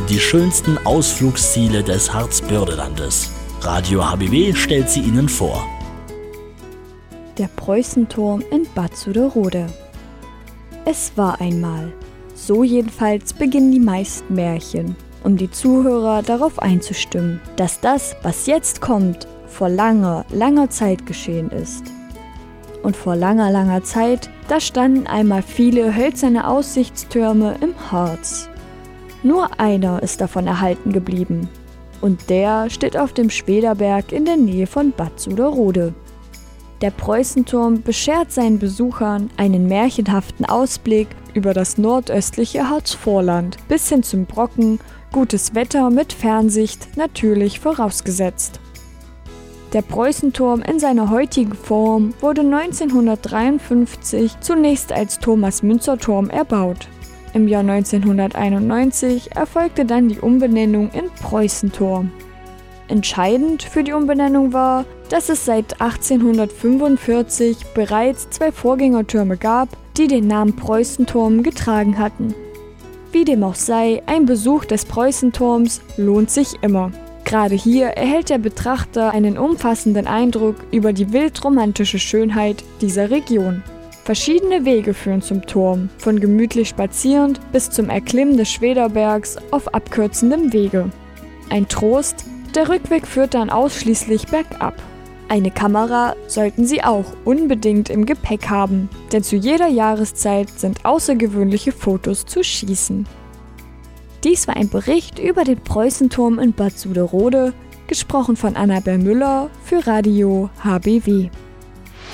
Die schönsten Ausflugsziele des Harzbördelandes. Radio HBW stellt sie Ihnen vor. Der Preußenturm in Bad Suderode. Es war einmal. So jedenfalls beginnen die meisten Märchen, um die Zuhörer darauf einzustimmen, dass das, was jetzt kommt, vor langer, langer Zeit geschehen ist. Und vor langer, langer Zeit, da standen einmal viele hölzerne Aussichtstürme im Harz. Nur einer ist davon erhalten geblieben. Und der steht auf dem Schwederberg in der Nähe von Bad Suderode. Der Preußenturm beschert seinen Besuchern einen märchenhaften Ausblick über das nordöstliche Harzvorland bis hin zum Brocken, gutes Wetter mit Fernsicht natürlich vorausgesetzt. Der Preußenturm in seiner heutigen Form wurde 1953 zunächst als Thomas-Münzer-Turm erbaut. Im Jahr 1991 erfolgte dann die Umbenennung in Preußenturm. Entscheidend für die Umbenennung war, dass es seit 1845 bereits 2 Vorgängertürme gab, die den Namen Preußenturm getragen hatten. Wie dem auch sei, ein Besuch des Preußenturms lohnt sich immer. Gerade hier erhält der Betrachter einen umfassenden Eindruck über die wildromantische Schönheit dieser Region. Verschiedene Wege führen zum Turm, von gemütlich spazierend bis zum Erklimmen des Schwederbergs auf abkürzendem Wege. Ein Trost, der Rückweg führt dann ausschließlich bergab. Eine Kamera sollten Sie auch unbedingt im Gepäck haben, denn zu jeder Jahreszeit sind außergewöhnliche Fotos zu schießen. Dies war ein Bericht über den Preußenturm in Bad Suderode, gesprochen von Annabel Müller für Radio HBW.